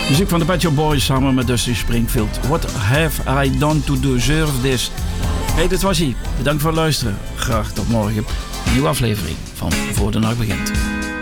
Muziek van de Pet Shop Boys samen met Dusty Springfield. What have I done to deserve this? Hey, dit was hij. Bedankt voor het luisteren. Graag tot morgen. Een nieuwe aflevering van Voor de Nacht Begint.